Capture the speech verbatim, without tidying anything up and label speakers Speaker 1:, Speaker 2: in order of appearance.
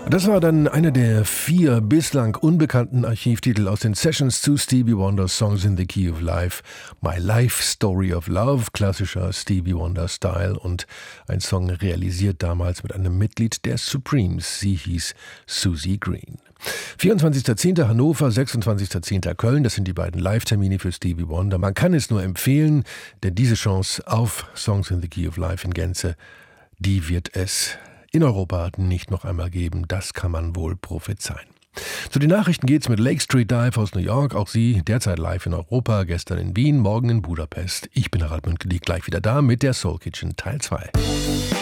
Speaker 1: Das war dann einer der vier bislang unbekannten Archivtitel aus den Sessions zu Stevie Wonders Songs in the Key of Life. My Life Story of Love, klassischer Stevie Wonder Style und ein Song realisiert damals mit einem Mitglied der Supremes. Sie hieß Susie Green. vierundzwanzigster zehnter Hannover, sechsundzwanzigster zehnter Köln, das sind die beiden Live-Termine für Stevie Wonder. Man kann es nur empfehlen, denn diese Chance auf Songs in the Key of Life in Gänze, die wird es in Europa nicht noch einmal geben. Das kann man wohl prophezeien. Zu den Nachrichten geht's mit Lake Street Dive aus New York. Auch sie derzeit live in Europa, gestern in Wien, morgen in Budapest. Ich bin Harald Münkel, gleich wieder da mit der Soul Kitchen Teil zwei.